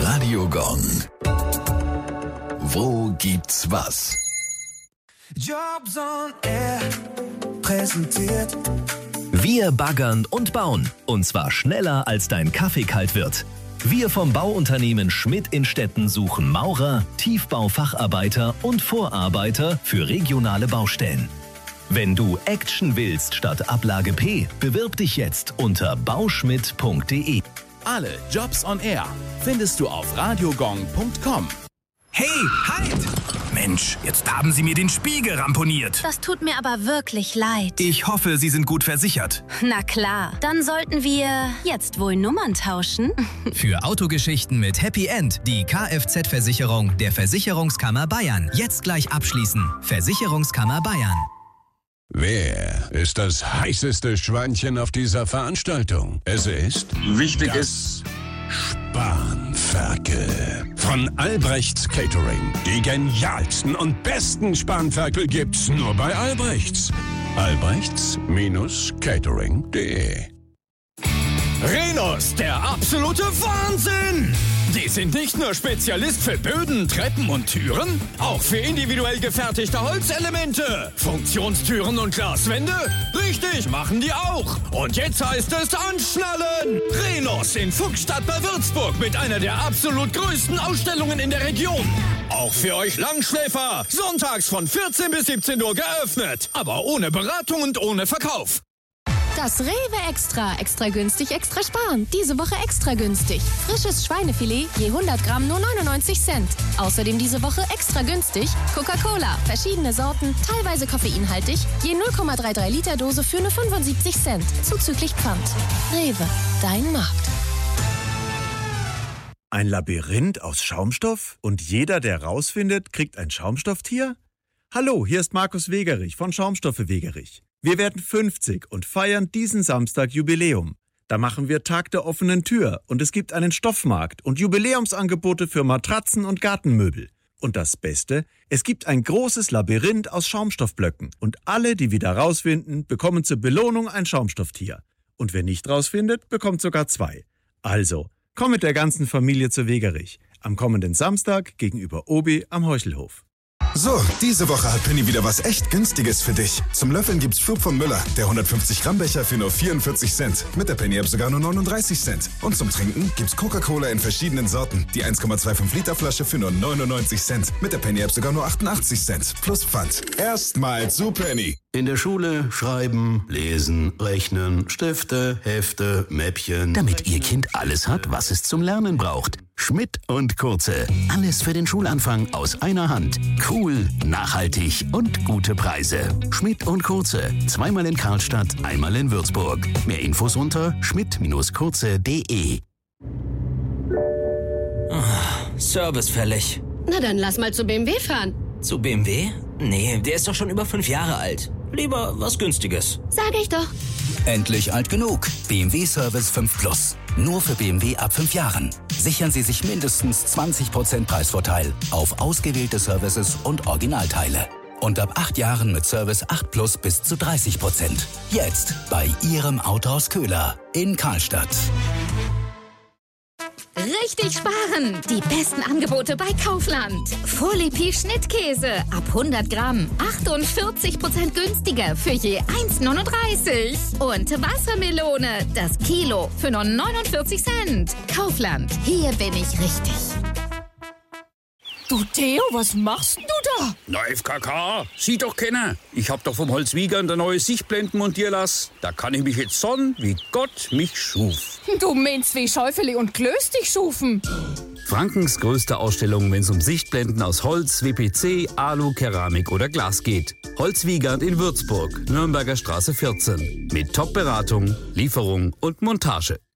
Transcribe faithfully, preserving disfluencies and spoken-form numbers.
Radio Gong. Wo gibt's was? Jobs on Air präsentiert. Wir baggern und bauen. Und zwar schneller, als dein Kaffee kalt wird. Wir vom Bauunternehmen Schmidt in Stetten suchen Maurer, Tiefbaufacharbeiter und Vorarbeiter für regionale Baustellen. Wenn du Action willst statt Ablage P, bewirb dich jetzt unter bauschmidt punkt de. Alle Jobs on Air findest du auf radiogong punkt com. Hey, halt! Mensch, jetzt haben Sie mir den Spiegel ramponiert. Das tut mir aber wirklich leid. Ich hoffe, Sie sind gut versichert. Na klar, dann sollten wir jetzt wohl Nummern tauschen. Für Autogeschichten mit Happy End die Kfz-Versicherung der Versicherungskammer Bayern. Jetzt gleich abschließen. Versicherungskammer Bayern. Wer ist das heißeste Schweinchen auf dieser Veranstaltung? Es ist... Wichtig ist... Spanferkel. Von Albrechts Catering. Die genialsten und besten Spanferkel gibt's nur bei Albrechts. Albrechts Catering punkt de. Rhenus, der absolute Wahnsinn! Die sind nicht nur Spezialist für Böden, Treppen und Türen, auch für individuell gefertigte Holzelemente, Funktionstüren und Glaswände. Richtig, machen die auch. Und jetzt heißt es anschnallen! Rhenus in Fuchsstadt bei Würzburg mit einer der absolut größten Ausstellungen in der Region. Auch für euch Langschläfer, sonntags von vierzehn bis siebzehn Uhr geöffnet, aber ohne Beratung und ohne Verkauf. Das Rewe Extra. Extra günstig, extra sparen. Diese Woche extra günstig. Frisches Schweinefilet je hundert Gramm nur neunundneunzig Cent. Außerdem diese Woche extra günstig Coca-Cola. Verschiedene Sorten, teilweise koffeinhaltig. Je null Komma dreiunddreißig Liter Dose für nur fünfundsiebzig Cent. Zuzüglich Pfand. Rewe, dein Markt. Ein Labyrinth aus Schaumstoff? Und jeder, der rausfindet, kriegt ein Schaumstofftier? Hallo, hier ist Markus Wegerich von Schaumstoffe Wegerich. Wir werden fünfzig und feiern diesen Samstag Jubiläum. Da machen wir Tag der offenen Tür und es gibt einen Stoffmarkt und Jubiläumsangebote für Matratzen und Gartenmöbel. Und das Beste, es gibt ein großes Labyrinth aus Schaumstoffblöcken und alle, die wieder rausfinden, bekommen zur Belohnung ein Schaumstofftier. Und wer nicht rausfindet, bekommt sogar zwei. Also, komm mit der ganzen Familie zu Wegerich. Am kommenden Samstag gegenüber Obi am Heuchelhof. So, diese Woche hat Penny wieder was echt Günstiges für dich. Zum Löffeln gibt's Flug von Müller, der hundertfünfzig Gramm Becher für nur vierundvierzig Cent. Mit der Penny-App sogar nur neununddreißig Cent. Und zum Trinken gibt's Coca-Cola in verschiedenen Sorten. Die eins Komma fünfundzwanzig Liter Flasche für nur neunundneunzig Cent. Mit der Penny-App sogar nur achtundachtzig Cent. Plus Pfand. Erstmal zu Penny. In der Schule schreiben, lesen, rechnen, Stifte, Hefte, Mäppchen. Damit Ihr Kind alles hat, was es zum Lernen braucht. Schmidt und Kurze. Alles für den Schulanfang aus einer Hand. Cool, nachhaltig und gute Preise. Schmidt und Kurze. Zweimal in Karlstadt, einmal in Würzburg. Mehr Infos unter schmidt kurze punkt de. Oh, Service fällig. Na dann lass mal zu B M W fahren. Zu B M W? Nee, der ist doch schon über fünf Jahre alt. Lieber was Günstiges. Sag ich doch. Endlich alt genug. B M W Service fünf Plus. Nur für B M W ab fünf Jahren. Sichern Sie sich mindestens zwanzig Prozent Preisvorteil auf ausgewählte Services und Originalteile. Und ab acht Jahren mit Service acht Plus bis zu dreißig Prozent. Jetzt bei Ihrem Autohaus Köhler in Karlstadt. Richtig sparen! Die besten Angebote bei Kaufland. Folie Schnittkäse ab hundert Gramm. achtundvierzig Prozent günstiger für je eins neununddreißig. Und Wassermelone, das Kilo für nur neunundvierzig Cent. Kaufland, hier bin ich richtig. Du, Theo, was machst du da? Na, F K K, sieht doch keiner. Ich hab doch vom Holzwiegern der neue Sichtblenden montieren lassen. Da kann ich mich jetzt sonnen, wie Gott mich schuf. Du meinst, wie Schäufeli und Klöß dich schufen? Frankens größte Ausstellung, wenn es um Sichtblenden aus Holz, W P C, Alu, Keramik oder Glas geht. Holzwiegand in Würzburg, Nürnberger Straße vierzehn. Mit Top-Beratung, Lieferung und Montage.